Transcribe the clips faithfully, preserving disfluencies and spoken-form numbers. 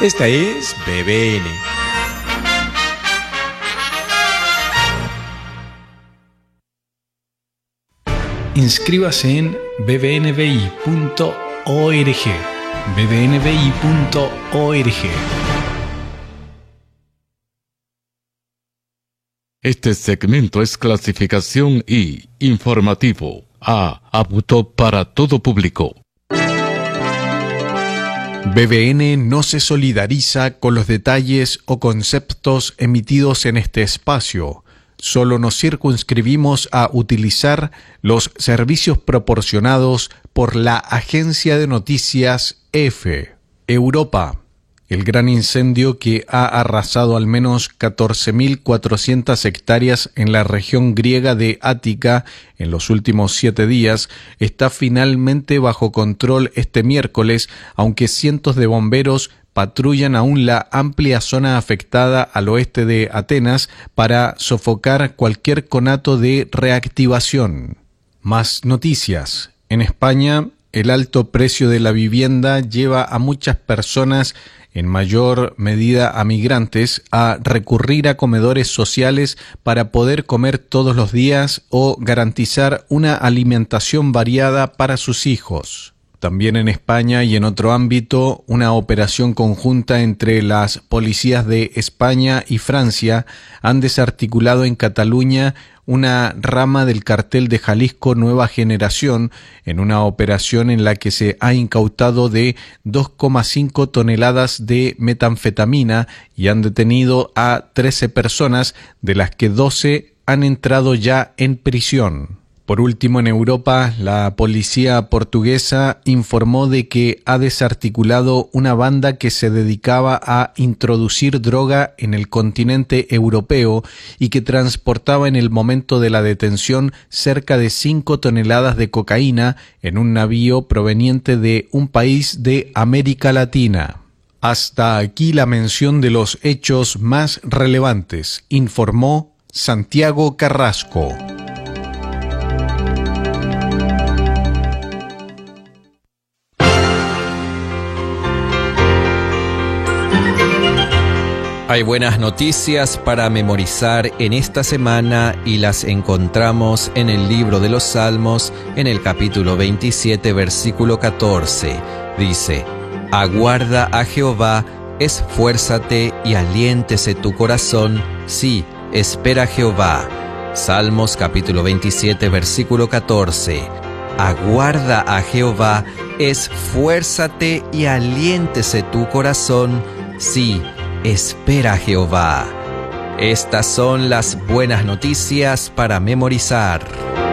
Esta es B B N. Inscríbase en b b n b i punto org. b b n b i punto org. Este segmento es clasificación I, informativo, A, apto para todo público. B B N no se solidariza con los detalles o conceptos emitidos en este espacio. Solo nos circunscribimos a utilizar los servicios proporcionados por la agencia de noticias EFE. Europa. El gran incendio que ha arrasado al menos catorce mil cuatrocientas hectáreas en la región griega de Ática en los últimos siete días está finalmente bajo control este miércoles, aunque cientos de bomberos patrullan aún la amplia zona afectada al oeste de Atenas para sofocar cualquier conato de reactivación. Más noticias. En España, el alto precio de la vivienda lleva a muchas personas, en mayor medida a migrantes, a recurrir a comedores sociales para poder comer todos los días o garantizar una alimentación variada para sus hijos. También en España y en otro ámbito, una operación conjunta entre las policías de España y Francia han desarticulado en Cataluña una rama del cartel de Jalisco Nueva Generación en una operación en la que se ha incautado de dos coma cinco toneladas de metanfetamina y han detenido a trece personas, de las que doce han entrado ya en prisión. Por último, en Europa, la policía portuguesa informó de que ha desarticulado una banda que se dedicaba a introducir droga en el continente europeo y que transportaba en el momento de la detención cerca de cinco toneladas de cocaína en un navío proveniente de un país de América Latina. Hasta aquí la mención de los hechos más relevantes, informó Santiago Carrasco. Hay buenas noticias para memorizar en esta semana y las encontramos en el libro de los Salmos, en el capítulo veintisiete, versículo catorce. Dice: aguarda a Jehová, esfuérzate y aliéntese tu corazón, sí, espera a Jehová. Salmos capítulo veintisiete, versículo catorce. Aguarda a Jehová, esfuérzate y aliéntese tu corazón, sí, espera a Jehová. Estas son las buenas noticias para memorizar.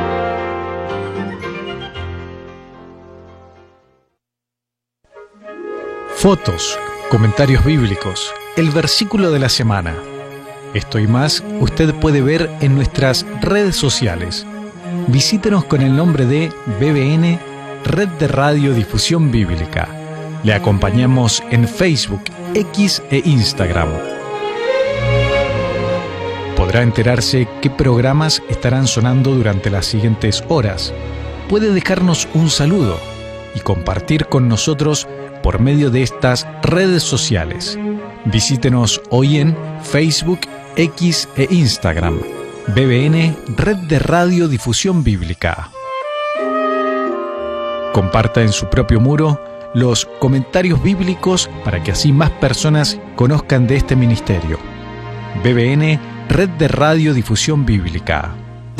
Fotos, comentarios bíblicos, el versículo de la semana. Esto y más usted puede ver en nuestras redes sociales. Visítenos con el nombre de B B N, Red de Radio Difusión Bíblica. Le acompañamos en Facebook, X e Instagram. Podrá enterarse qué programas estarán sonando durante las siguientes horas. Puede dejarnos un saludo y compartir con nosotros por medio de estas redes sociales. Visítenos hoy en Facebook, X e Instagram. B B N, Red de Radio Difusión Bíblica. Comparta en su propio muro los comentarios bíblicos para que así más personas conozcan de este ministerio. B B N, Red de Radio Difusión Bíblica.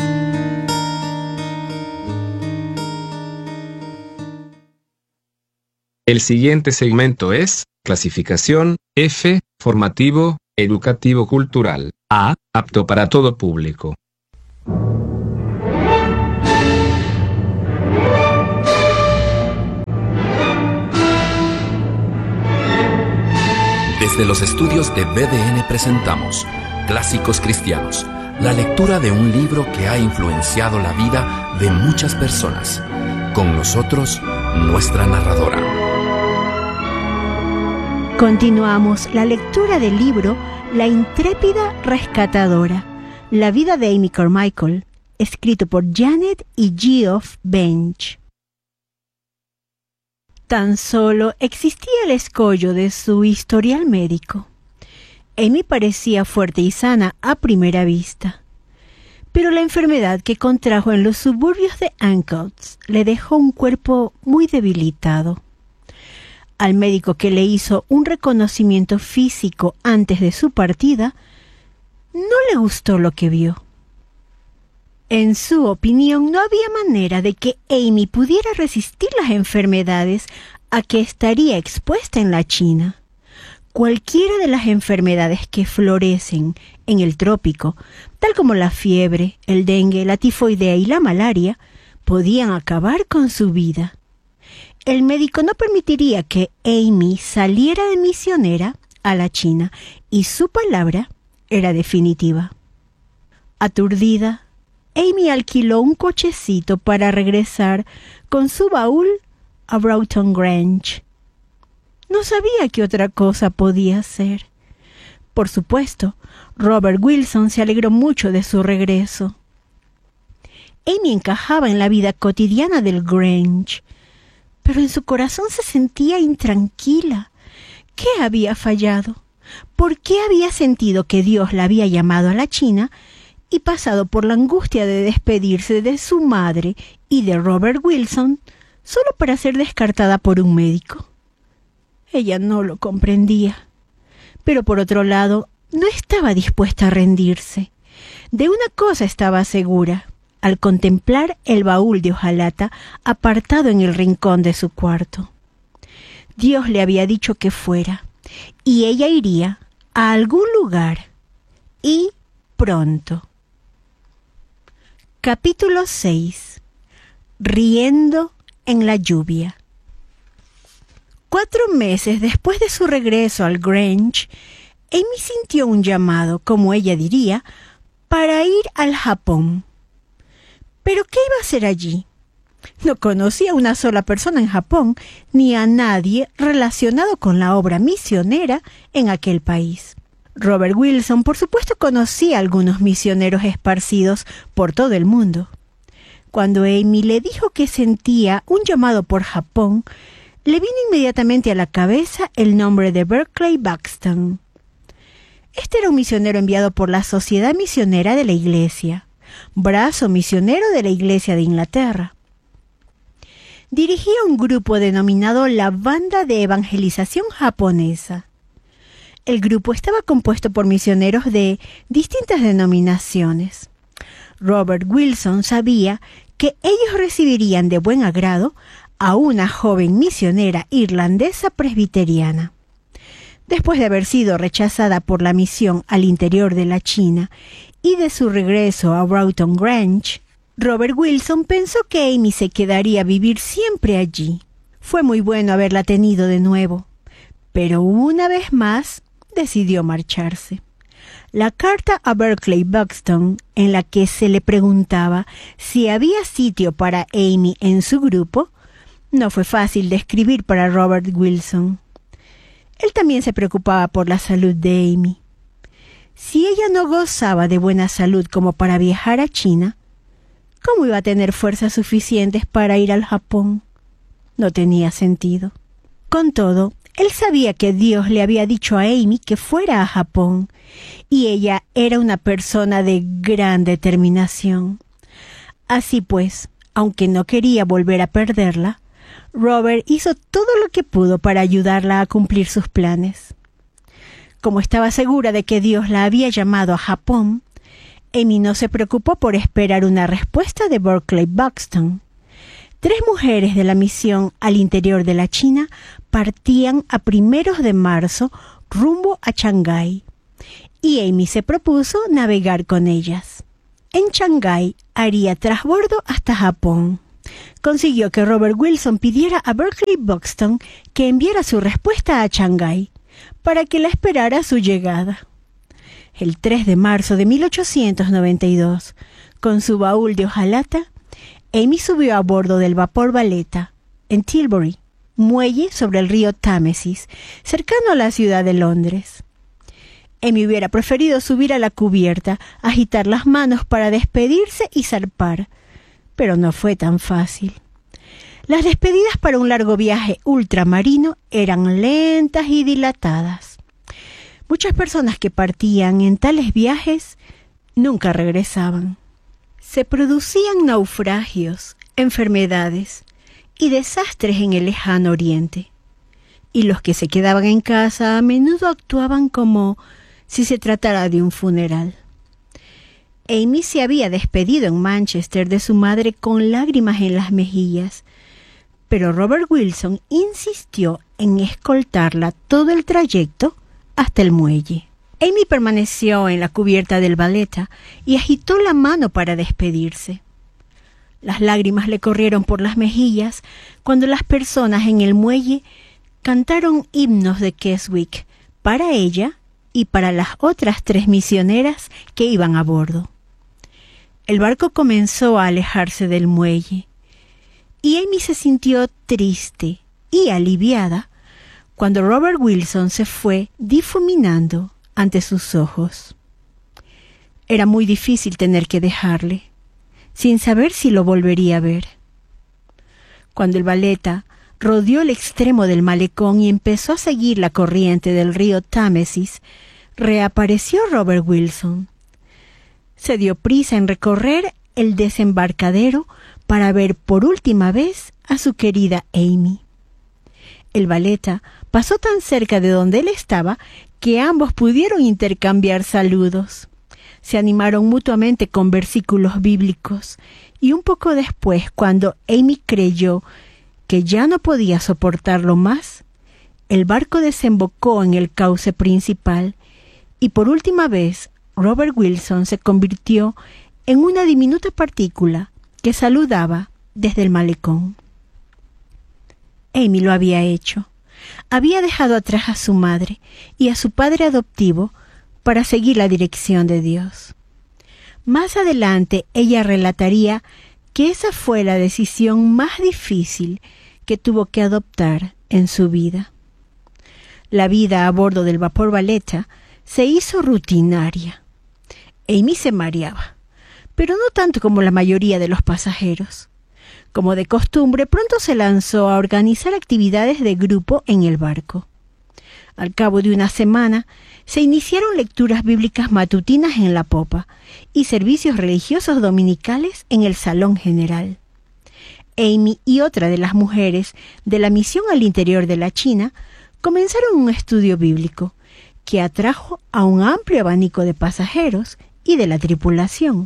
El siguiente segmento es clasificación F, formativo, educativo cultural. A, apto para todo público. Desde los estudios de B D N presentamos Clásicos Cristianos, la lectura de un libro que ha influenciado la vida de muchas personas. Con nosotros, nuestra narradora. Continuamos la lectura del libro La intrépida rescatadora, la vida de Amy Carmichael, escrito por Janet y Geoff Bench. Tan solo existía el escollo de su historial médico. Amy parecía fuerte y sana a primera vista, pero la enfermedad que contrajo en los suburbios de Ancoats le dejó un cuerpo muy debilitado. Al médico que le hizo un reconocimiento físico antes de su partida, no le gustó lo que vio. En su opinión, no había manera de que Amy pudiera resistir las enfermedades a que estaría expuesta en la China. Cualquiera de las enfermedades que florecen en el trópico, tal como la fiebre, el dengue, la tifoidea y la malaria, podían acabar con su vida. El médico no permitiría que Amy saliera de misionera a la China, y su palabra era definitiva. Aturdida, Amy alquiló un cochecito para regresar con su baúl a Broughton Grange. No sabía qué otra cosa podía hacer. Por supuesto, Robert Wilson se alegró mucho de su regreso. Amy encajaba en la vida cotidiana del Grange, pero en su corazón se sentía intranquila. ¿Qué había fallado? ¿Por qué había sentido que Dios la había llamado a la China y pasado por la angustia de despedirse de su madre y de Robert Wilson solo para ser descartada por un médico? Ella no lo comprendía, pero por otro lado, no estaba dispuesta a rendirse. De una cosa estaba segura, al contemplar el baúl de hojalata apartado en el rincón de su cuarto. Dios le había dicho que fuera, y ella iría a algún lugar, y pronto. Capítulo seis. Riendo en la lluvia. Cuatro meses después de su regreso al Grange, Amy sintió un llamado, como ella diría, para ir al Japón. ¿Pero qué iba a hacer allí? No conocía a una sola persona en Japón, ni a nadie relacionado con la obra misionera en aquel país. Robert Wilson, por supuesto, conocía a algunos misioneros esparcidos por todo el mundo. Cuando Amy le dijo que sentía un llamado por Japón, le vino inmediatamente a la cabeza el nombre de Berkeley Buxton. Este era un misionero enviado por la Sociedad Misionera de la Iglesia, brazo misionero de la Iglesia de Inglaterra. Dirigía un grupo denominado la Banda de Evangelización Japonesa. El grupo estaba compuesto por misioneros de distintas denominaciones. Robert Wilson sabía que ellos recibirían de buen agrado a una joven misionera irlandesa presbiteriana. Después de haber sido rechazada por la misión al interior de la China y de su regreso a Broughton Grange, Robert Wilson pensó que Amy se quedaría a vivir siempre allí. Fue muy bueno haberla tenido de nuevo, pero una vez más decidió marcharse. La carta a Berkeley Buxton, en la que se le preguntaba si había sitio para Amy en su grupo, no fue fácil de escribir para Robert Wilson. Él también se preocupaba por la salud de Amy. Si ella no gozaba de buena salud como para viajar a China, ¿cómo iba a tener fuerzas suficientes para ir al Japón? No tenía sentido. Con todo, él sabía que Dios le había dicho a Amy que fuera a Japón, y ella era una persona de gran determinación. Así pues, aunque no quería volver a perderla, Robert hizo todo lo que pudo para ayudarla a cumplir sus planes. Como estaba segura de que Dios la había llamado a Japón, Amy no se preocupó por esperar una respuesta de Berkeley Buxton. Tres mujeres de la misión al interior de la China partían a primeros de marzo rumbo a Shanghái, y Amy se propuso navegar con ellas. En Shanghái haría trasbordo hasta Japón. Consiguió que Robert Wilson pidiera a Berkeley Buxton que enviara su respuesta a Shanghái para que la esperara a su llegada. El tres de marzo de mil ochocientos noventa y dos, con su baúl de hojalata, Amy subió a bordo del vapor Valeta, en Tilbury, muelle sobre el río Támesis, cercano a la ciudad de Londres. Amy hubiera preferido subir a la cubierta, agitar las manos para despedirse y zarpar, pero no fue tan fácil. Las despedidas para un largo viaje ultramarino eran lentas y dilatadas. Muchas personas que partían en tales viajes nunca regresaban. Se producían naufragios, enfermedades y desastres en el lejano oriente. Y los que se quedaban en casa a menudo actuaban como si se tratara de un funeral. Amy se había despedido en Manchester de su madre con lágrimas en las mejillas, pero Robert Wilson insistió en escoltarla todo el trayecto hasta el muelle. Amy permaneció en la cubierta del Valletta y agitó la mano para despedirse. Las lágrimas le corrieron por las mejillas cuando las personas en el muelle cantaron himnos de Keswick para ella y para las otras tres misioneras que iban a bordo. El barco comenzó a alejarse del muelle y Amy se sintió triste y aliviada cuando Robert Wilson se fue difuminando ante sus ojos. Era muy difícil tener que dejarle, sin saber si lo volvería a ver. Cuando el Valletta rodeó el extremo del malecón y empezó a seguir la corriente del río Támesis, reapareció Robert Wilson. Se dio prisa en recorrer el desembarcadero para ver por última vez a su querida Amy. El Valletta pasó tan cerca de donde él estaba que ambos pudieron intercambiar saludos. Se animaron mutuamente con versículos bíblicos y un poco después, cuando Amy creyó que ya no podía soportarlo más, el barco desembocó en el cauce principal y por última vez Robert Wilson se convirtió en una diminuta partícula que saludaba desde el malecón. Amy lo había hecho. Había dejado atrás a su madre y a su padre adoptivo para seguir la dirección de Dios. Más adelante ella relataría que esa fue la decisión más difícil que tuvo que adoptar en su vida. La vida a bordo del vapor Valletta se hizo rutinaria. Amy se mareaba, pero no tanto como la mayoría de los pasajeros. Como de costumbre, pronto se lanzó a organizar actividades de grupo en el barco. Al cabo de una semana, se iniciaron lecturas bíblicas matutinas en la popa y servicios religiosos dominicales en el salón general. Amy y otra de las mujeres de la misión al interior de la China comenzaron un estudio bíblico que atrajo a un amplio abanico de pasajeros y de la tripulación.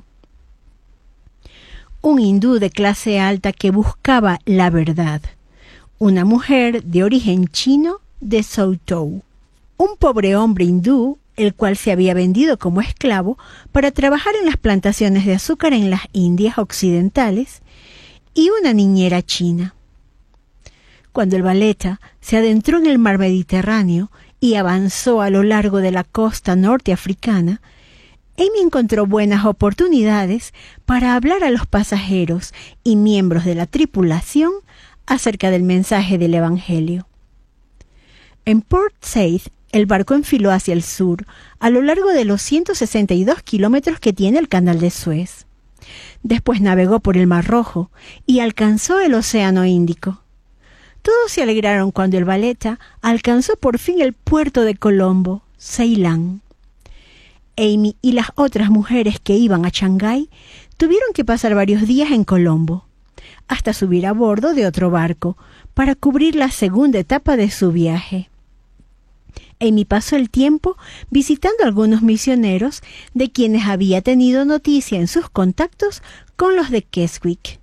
Un hindú de clase alta que buscaba la verdad, una mujer de origen chino de Southou, un pobre hombre hindú, el cual se había vendido como esclavo para trabajar en las plantaciones de azúcar en las Indias occidentales, y una niñera china. Cuando el Valletta se adentró en el mar Mediterráneo y avanzó a lo largo de la costa norteafricana, Amy encontró buenas oportunidades para hablar a los pasajeros y miembros de la tripulación acerca del mensaje del Evangelio. En Port Said, el barco enfiló hacia el sur, a lo largo de los ciento sesenta y dos kilómetros que tiene el Canal de Suez. Después navegó por el Mar Rojo y alcanzó el Océano Índico. Todos se alegraron cuando el Valletta alcanzó por fin el puerto de Colombo, Ceilán. Amy y las otras mujeres que iban a Shanghái tuvieron que pasar varios días en Colombo, hasta subir a bordo de otro barco para cubrir la segunda etapa de su viaje. Amy pasó el tiempo visitando a algunos misioneros de quienes había tenido noticia en sus contactos con los de Keswick.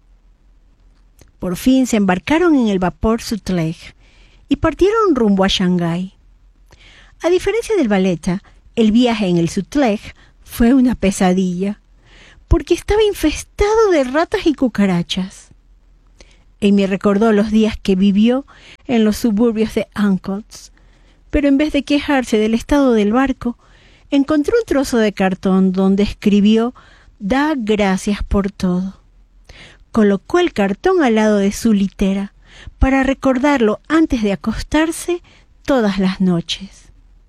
Por fin se embarcaron en el vapor Sutlej y partieron rumbo a Shanghái. A diferencia del Valletta, el viaje en el Sutlej fue una pesadilla, porque estaba infestado de ratas y cucarachas. Amy recordó los días que vivió en los suburbios de Ancoats, pero en vez de quejarse del estado del barco, encontró un trozo de cartón donde escribió «Da gracias por todo». Colocó el cartón al lado de su litera para recordarlo antes de acostarse todas las noches.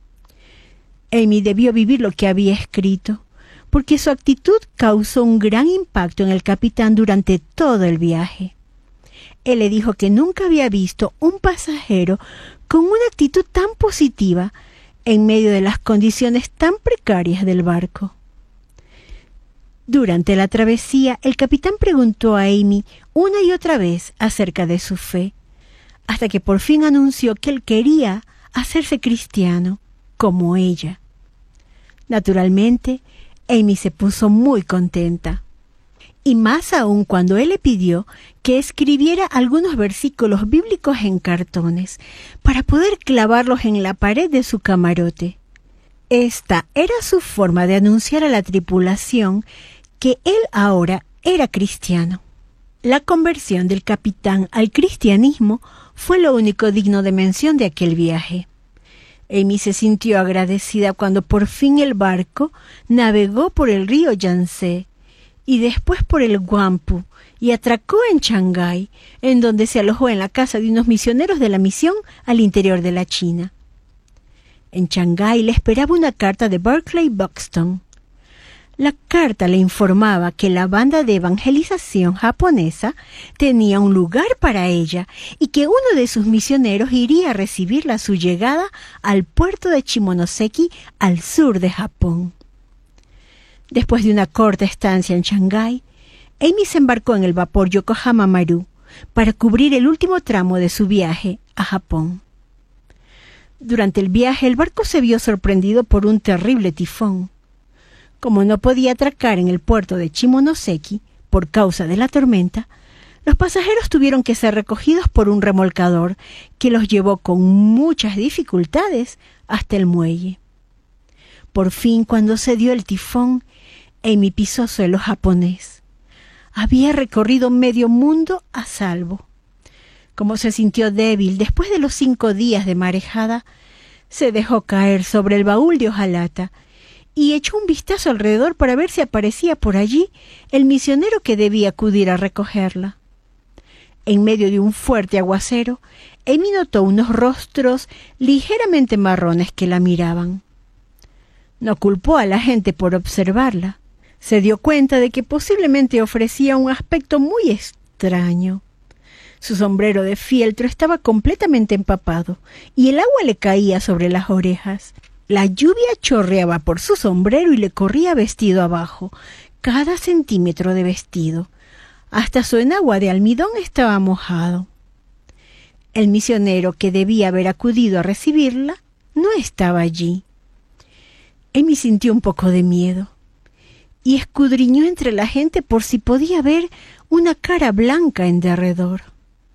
Amy debió vivir lo que había escrito, porque su actitud causó un gran impacto en el capitán durante todo el viaje. Él le dijo que nunca había visto un pasajero con una actitud tan positiva en medio de las condiciones tan precarias del barco. Durante la travesía, el capitán preguntó a Amy una y otra vez acerca de su fe, hasta que por fin anunció que él quería hacerse cristiano, como ella. Naturalmente, Amy se puso muy contenta. Y más aún cuando él le pidió que escribiera algunos versículos bíblicos en cartones para poder clavarlos en la pared de su camarote. Esta era su forma de anunciar a la tripulación que él ahora era cristiano. La conversión del capitán al cristianismo fue lo único digno de mención de aquel viaje. Amy se sintió agradecida cuando por fin el barco navegó por el río Yangtze y después por el Guampu y atracó en Shanghái, en donde se alojó en la casa de unos misioneros de la misión al interior de la China. En Shanghái le esperaba una carta de Berkeley Buxton. La carta le informaba que la banda de evangelización japonesa tenía un lugar para ella y que uno de sus misioneros iría a recibirla a su llegada al puerto de Shimonoseki, al sur de Japón. Después de una corta estancia en Shanghái, Amy se embarcó en el vapor Yokohama Maru para cubrir el último tramo de su viaje a Japón. Durante el viaje, el barco se vio sorprendido por un terrible tifón. Como no podía atracar en el puerto de Shimonoseki por causa de la tormenta, los pasajeros tuvieron que ser recogidos por un remolcador que los llevó con muchas dificultades hasta el muelle. Por fin, cuando cedió el tifón, Amy pisó suelo japonés. Había recorrido medio mundo a salvo. Como se sintió débil después de los cinco días de marejada, se dejó caer sobre el baúl de hojalata y echó un vistazo alrededor para ver si aparecía por allí el misionero que debía acudir a recogerla. En medio de un fuerte aguacero, Amy notó unos rostros ligeramente marrones que la miraban. No culpó a la gente por observarla. Se dio cuenta de que posiblemente ofrecía un aspecto muy extraño. Su sombrero de fieltro estaba completamente empapado y el agua le caía sobre las orejas. La lluvia chorreaba por su sombrero y le corría vestido abajo, cada centímetro de vestido. Hasta su enagua de almidón estaba mojado. El misionero que debía haber acudido a recibirla no estaba allí. Amy sintió un poco de miedo y escudriñó entre la gente por si podía ver una cara blanca en derredor.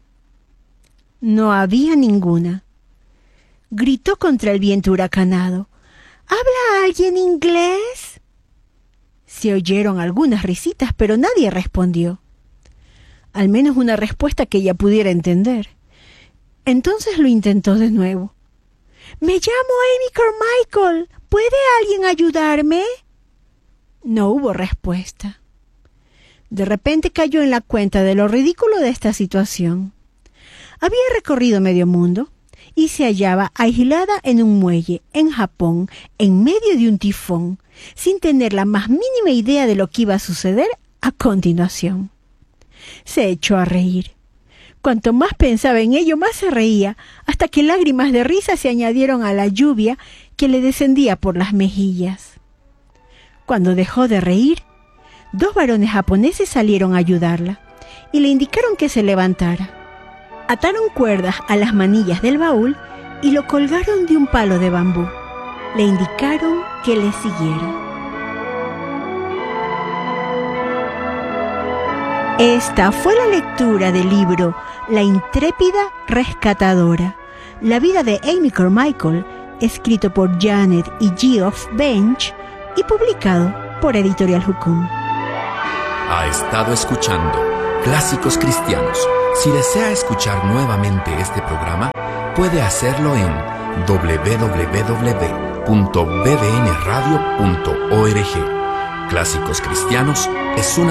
No había ninguna. Gritó contra el viento huracanado. ¿Habla alguien inglés? Se oyeron algunas risitas, pero nadie respondió. Al menos una respuesta que ella pudiera entender. Entonces lo intentó de nuevo. Me llamo Amy Carmichael. ¿Puede alguien ayudarme? No hubo respuesta. De repente cayó en la cuenta de lo ridículo de esta situación. Había recorrido medio mundo y se hallaba aislada en un muelle en Japón, en medio de un tifón, sin tener la más mínima idea de lo que iba a suceder a continuación. Se echó a reír. Cuanto más pensaba en ello, más se reía, hasta que lágrimas de risa se añadieron a la lluvia que le descendía por las mejillas. Cuando dejó de reír, dos varones japoneses salieron a ayudarla y le indicaron que se levantara. Ataron cuerdas a las manillas del baúl y lo colgaron de un palo de bambú. Le indicaron que le siguiera. Esta fue la lectura del libro La intrépida rescatadora, la vida de Amy Carmichael, escrito por Janet y Geoff Bench y publicado por Editorial Jukum. Ha estado escuchando Clásicos Cristianos. Si desea escuchar nuevamente este programa, puede hacerlo en doble u doble u doble u punto b d n radio punto org. Clásicos Cristianos es una